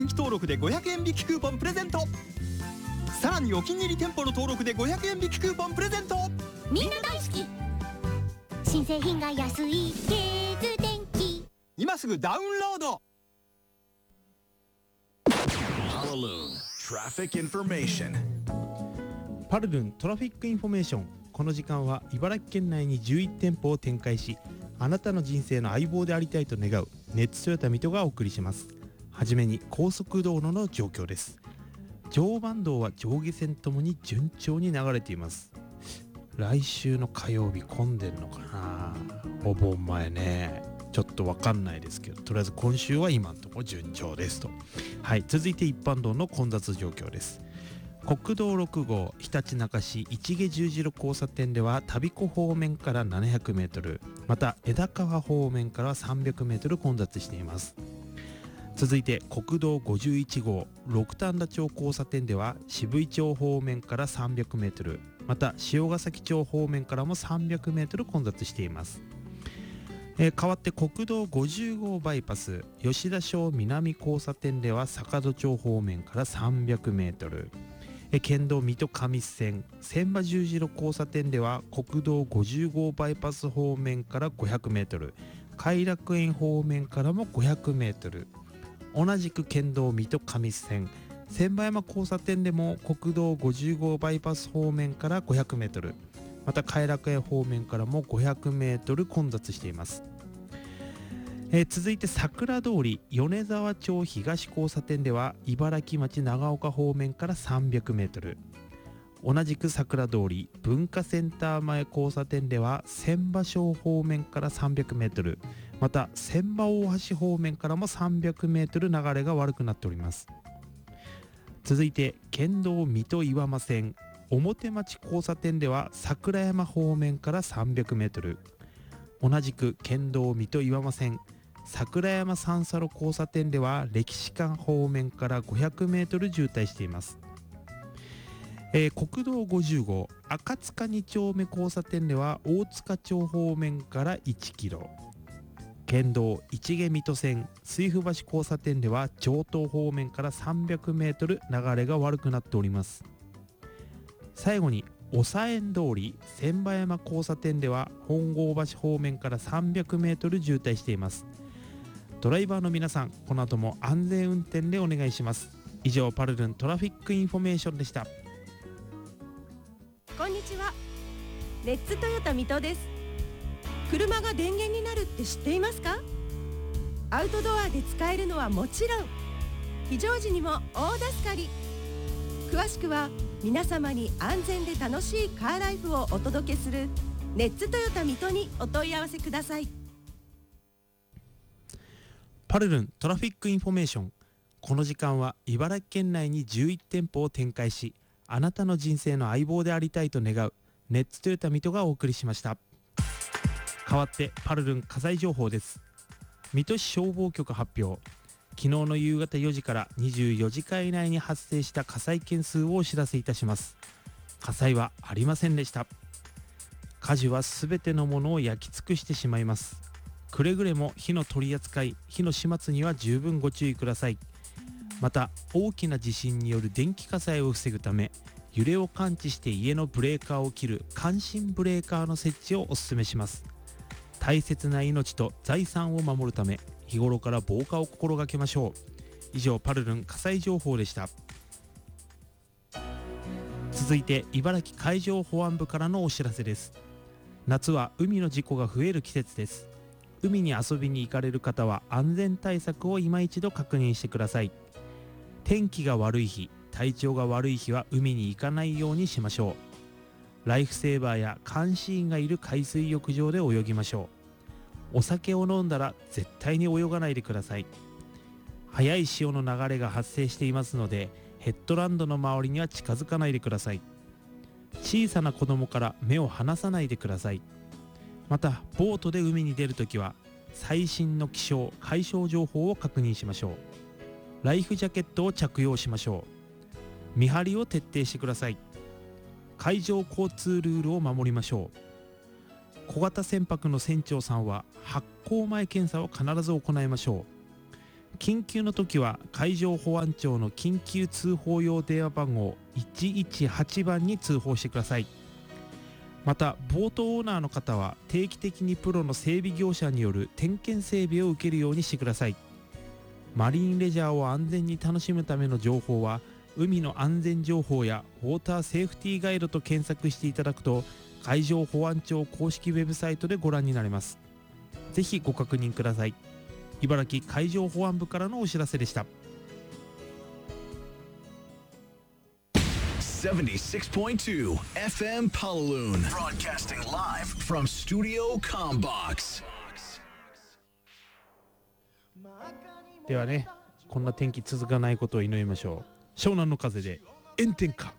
期登録で500円引きクーポンプレゼント。さらにお気に入り店舗の登録で500円引きクーポンプレゼント。 みんな大好き、新製品が安いケーズ電気。 今すぐダウンロード。 パルルントラフィックインフォメーション。この時間は茨城県内に11店舗を展開し、あなたの人生の相棒でありたいと願うネッツトヨタ水戸がお送りします。はじめに高速道路の状況です。常磐道は上下線ともに順調に流れています。来週の火曜日混んでんのかな、お盆前ね、ちょっとわかんないですけど、とりあえず今週は今のところ順調ですと。はい、続いて一般道の混雑状況です。国道6号日立中市市毛十字路交差点では田彦方面から 700m、 また枝川方面から 300m 混雑しています。続いて国道51号六反田町交差点では渋井町方面から 300m、 また塩ヶ崎町方面からも 300m 混雑しています。変わって国道50号バイパス吉田小南交差点では坂戸町方面から 300m、県道水戸上線千葉十字路交差点では国道50号バイパス方面から 500m、 偕楽園方面からも 500m、 同じく県道水戸上線千葉山交差点でも国道50号バイパス方面から 500m、 また偕楽園方面からも 500m 混雑しています。続いて桜通り米沢町東交差点では茨城町長岡方面から 300m、 同じく桜通り文化センター前交差点では千葉小方面から 300m、 また千葉大橋方面からも 300m 流れが悪くなっております。続いて県道水戸岩間線表町交差点では桜山方面から 300m、 同じく県道水戸岩間線桜山三叉路交差点では歴史館方面から 500m 渋滞しています。国道50号赤塚2丁目交差点では大塚町方面から 1km、 県道市毛水戸線水府橋交差点では城東方面から 300m 流れが悪くなっております。最後に長円通り千葉山交差点では本郷橋方面から 300m 渋滞しています。ドライバーの皆さん、この後も安全運転でお願いします。以上パルルントラフィックインフォメーションでした。 こんにちは、レッツトヨタ水戸です。車が電源になるって知っていますか？アウトドアで使えるのはもちろん非常時にも大助かり。詳しくは皆様に安全で楽しいカーライフをお届けするレッツトヨタ水戸にお問い合わせください。 パルルントラフィックインフォメーション。この時間は茨城県内に11店舗を展開し、あなたの人生の相棒でありたいと願うネッツトヨタ水戸がお送りしました。代わってパルルン火災情報です。水戸市消防局発表。昨日の夕方4時から24時間以内に発生した火災件数をお知らせいたします。火災はありませんでした。火事はすべてのものを焼き尽くしてしまいます。くれぐれも火の取り扱い、火の始末には十分ご注意ください。また大きな地震による電気火災を防ぐため、揺れを感知して家のブレーカーを切る感震ブレーカーの設置をお勧めします。大切な命と財産を守るため、日頃から防火を心がけましょう。以上パルルン火災情報でした。続いて茨城海上保安部からのお知らせです。夏は海の事故が増える季節です。海に遊びに行かれる方は安全対策を今一度確認してください。天気が悪い日、体調が悪い日は海に行かないようにしましょう。ライフセーバーや監視員がいる海水浴場で泳ぎましょう。お酒を飲んだら絶対に泳がないでください。速い潮の流れが発生していますので、ヘッドランドの周りには近づかないでください。小さな子供から目を離さないでください。またボートで海に出るときは最新の気象・海象情報を確認しましょう。ライフジャケットを着用しましょう。見張りを徹底してください。海上交通ルールを守りましょう。小型船舶の船長さんは発航前検査を必ず行いましょう。 緊急の時は海上保安庁の緊急通報用電話番号118番に通報してください。またボートオーナーの方は定期的にプロの整備業者による点検整備を受けるようにしてください。マリンレジャーを安全に楽しむための情報は海の安全情報やウォーターセーフティーガイドと検索していただくと海上保安庁公式ウェブサイトでご覧になれます。ぜひご確認ください。茨城海上保安部からのお知らせでした。 76.2 FM Paloon, broadcasting live from Studio Combox. ではね、こんな天気続かないことを祈りましょう。湘南の風で炎天下。